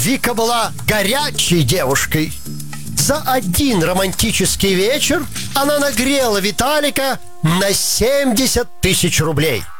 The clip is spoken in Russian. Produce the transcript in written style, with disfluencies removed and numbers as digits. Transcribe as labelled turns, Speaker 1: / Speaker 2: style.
Speaker 1: Вика была горячей девушкой. За один романтический вечер она нагрела Виталика на 70 тысяч рублей.